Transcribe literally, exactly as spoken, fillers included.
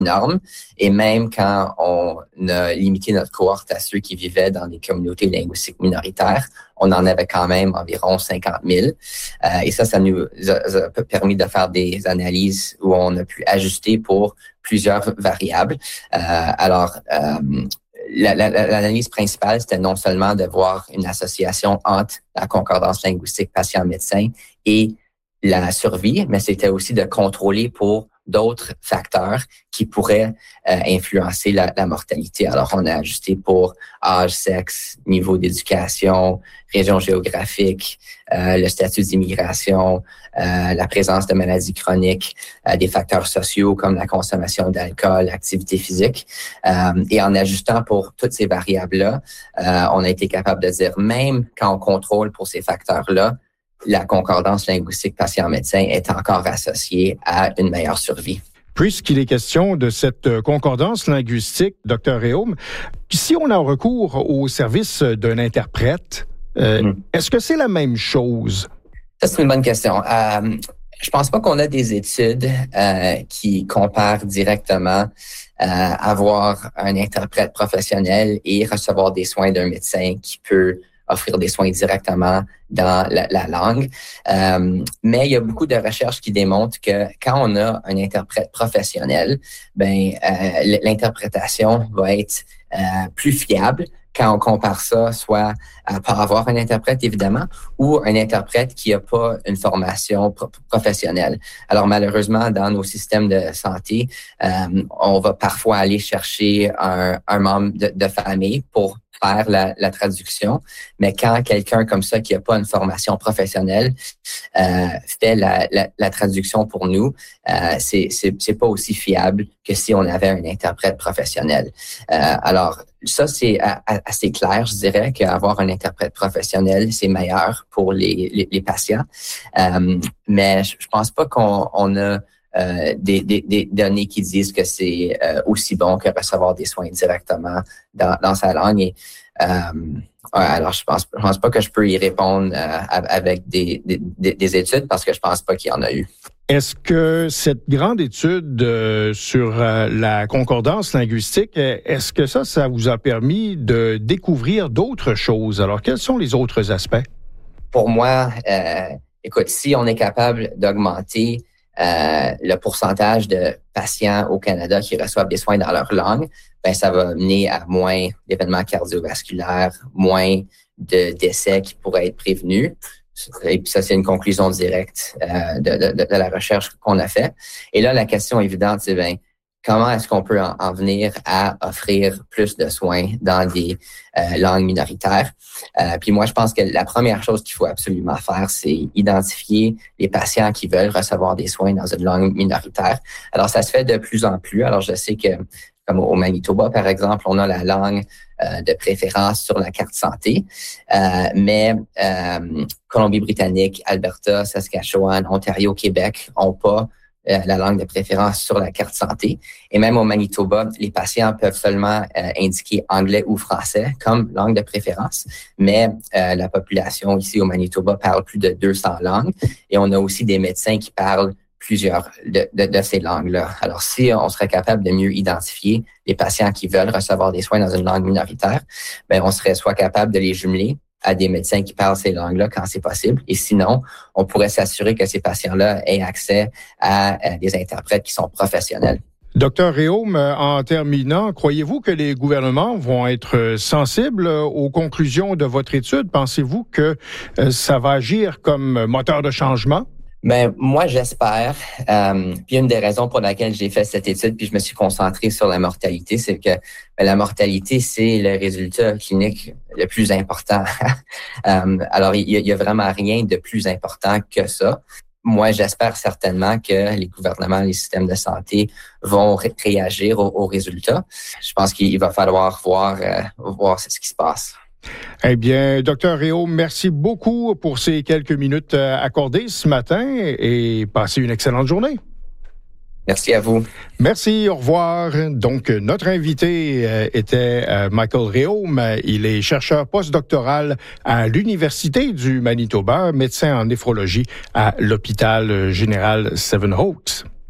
énorme. Et même quand on a limité notre cohorte à ceux qui vivaient dans des communautés linguistiques minoritaires, on en avait quand même environ cinquante mille. Euh, et ça, ça nous a, a permis de faire des analyses où on a pu ajuster pour plusieurs variables. Euh, alors, euh, la, la, l'analyse principale, c'était non seulement de voir une association entre la concordance linguistique patient-médecin et la survie, mais c'était aussi de contrôler pour d'autres facteurs qui pourraient euh, influencer la, la mortalité. Alors, on a ajusté pour âge, sexe, niveau d'éducation, région géographique, euh, le statut d'immigration, euh, la présence de maladies chroniques, euh, des facteurs sociaux comme la consommation d'alcool, l'activité physique. Euh, et en ajustant pour toutes ces variables-là, euh, on a été capable de dire, même quand on contrôle pour ces facteurs-là, la concordance linguistique patient-médecin est encore associée à une meilleure survie. Puisqu'il est question de cette concordance linguistique, docteur Réaume, si on a recours au service d'un interprète, euh, mmh. est-ce que c'est la même chose? Ça, c'est une bonne question. Euh, je pense pas qu'on a des études euh, qui comparent directement euh, avoir un interprète professionnel et recevoir des soins d'un médecin qui peut offrir des soins directement dans la, la langue. Euh, mais il y a beaucoup de recherches qui démontrent que quand on a un interprète professionnel, ben euh, l'interprétation va être euh, plus fiable quand on compare ça soit à par avoir un interprète, évidemment, ou un interprète qui n'a pas une formation pro- professionnelle. Alors, malheureusement, dans nos systèmes de santé, euh, on va parfois aller chercher un, un membre de, de famille pour faire la, la traduction, mais quand quelqu'un comme ça qui n'a pas une formation professionnelle euh, fait la, la, la traduction pour nous, euh, c'est, c'est, c'est pas aussi fiable que si on avait un interprète professionnel. Euh, alors, ça, c'est a, a, assez clair, je dirais, qu'avoir un interprète professionnel, c'est meilleur pour les, les, les patients. Euh, mais je, je pense pas qu'on on a Euh, des, des, des données qui disent que c'est euh, aussi bon que recevoir des soins directement dans, dans sa langue. Et, euh, ouais, alors, je pense, je pense pas que je peux y répondre euh, avec des, des, des études parce que je pense pas qu'il y en a eu. Est-ce que cette grande étude euh, sur euh, la concordance linguistique, est-ce que ça, ça vous a permis de découvrir d'autres choses? Alors, quels sont les autres aspects? Pour moi, euh, écoute, si on est capable d'augmenter Euh, le pourcentage de patients au Canada qui reçoivent des soins dans leur langue, ben ça va mener à moins d'événements cardiovasculaires, moins de décès qui pourraient être prévenus. Et puis ça, c'est une conclusion directe euh, de, de, de la recherche qu'on a fait. Et là, la question évidente, c'est ben comment est-ce qu'on peut en, en venir à offrir plus de soins dans des euh, langues minoritaires? Euh, puis moi, je pense que la première chose qu'il faut absolument faire, c'est identifier les patients qui veulent recevoir des soins dans une langue minoritaire. Alors, ça se fait de plus en plus. Alors, je sais que, comme au Manitoba, par exemple, on a la langue euh, de préférence sur la carte santé, euh, mais euh, Colombie-Britannique, Alberta, Saskatchewan, Ontario, Québec n'ont pas Euh, la langue de préférence sur la carte santé. Et même au Manitoba, les patients peuvent seulement euh, indiquer anglais ou français comme langue de préférence, mais euh, la population ici au Manitoba parle plus de deux cents langues et on a aussi des médecins qui parlent plusieurs de, de, de ces langues-là. Alors, si on serait capable de mieux identifier les patients qui veulent recevoir des soins dans une langue minoritaire, ben on serait soit capable de les jumeler à des médecins qui parlent ces langues-là quand c'est possible. Et sinon, on pourrait s'assurer que ces patients-là aient accès à, à des interprètes qui sont professionnels. Docteur Réaume, en terminant, croyez-vous que les gouvernements vont être sensibles aux conclusions de votre étude? Pensez-vous que ça va agir comme moteur de changement? Ben moi, j'espère. Euh, puis une des raisons pour laquelle j'ai fait cette étude, puis je me suis concentré sur la mortalité, c'est que ben, la mortalité, c'est le résultat clinique le plus important. euh, alors, il y, y a vraiment rien de plus important que ça. Moi, j'espère certainement que les gouvernements, les systèmes de santé vont ré- réagir aux, aux résultats. Je pense qu'il va falloir voir, euh, voir ce qui se passe. Eh bien, docteur Réaume, merci beaucoup pour ces quelques minutes accordées ce matin et passez une excellente journée. Merci à vous. Merci, au revoir. Donc, notre invité euh, était euh, Michael Réaume. Il est chercheur postdoctoral à l'Université du Manitoba, médecin en néphrologie à l'hôpital général Seven Oaks.